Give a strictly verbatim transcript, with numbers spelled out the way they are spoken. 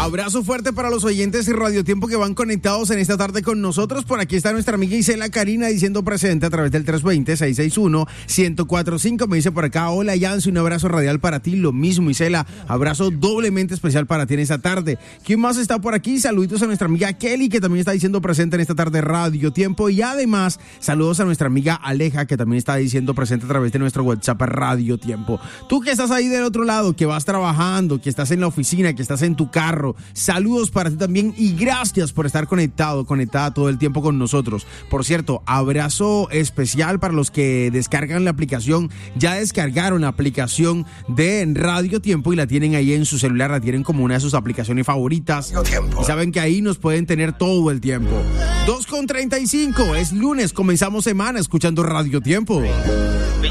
Abrazo fuerte para los oyentes de Radio Tiempo que van conectados en esta tarde con nosotros. Por aquí está nuestra amiga Isela Karina diciendo presente a través del tres dos cero, seis seis uno, uno cero cuatro cinco. Me dice por acá, hola Yancy, un abrazo radial para ti. Lo mismo, Isela, abrazo doblemente especial para ti en esta tarde. ¿Quién más está por aquí? Saluditos a nuestra amiga Kelly, que también está diciendo presente en esta tarde Radio Tiempo. Y además, saludos a nuestra amiga Aleja, que también está diciendo presente a través de nuestro WhatsApp Radio Tiempo. Tú que estás ahí del otro lado, que vas trabajando, que estás en la oficina, que estás en tu carro, saludos para ti también y gracias por estar conectado, conectada todo el tiempo con nosotros. Por cierto, abrazo especial para los que descargan la aplicación, ya descargaron la aplicación de Radio Tiempo y la tienen ahí en su celular, la tienen como una de sus aplicaciones favoritas y saben que ahí nos pueden tener todo el tiempo. dos con treinta y cinco, es lunes, comenzamos semana escuchando Radio Tiempo.